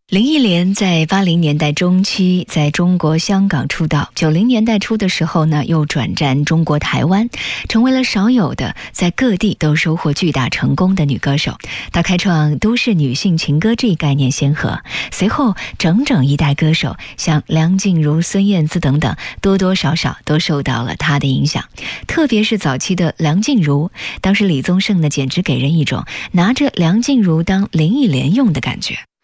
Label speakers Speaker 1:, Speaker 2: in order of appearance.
Speaker 1: 林忆莲在80年代中期在中国香港出道，90年代初的时候呢，又转战中国台湾，成为了少有的在各地都收获巨大成功的女歌手。她开创都市女性情歌这一概念先河，随后整整一代歌手像梁静茹、孙燕姿等等，多多少少都受到了她的影响。特别是早期的梁静茹，当时李宗盛呢简直给人一种拿着梁静茹当林忆莲用的感觉。